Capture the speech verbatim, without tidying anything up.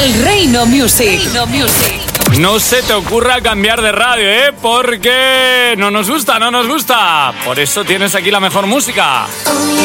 El Reino Music. Reino Music. No se te ocurra cambiar de radio, ¿eh? Porque no nos gusta, no nos gusta. Por eso tienes aquí la mejor música. Oh, yeah.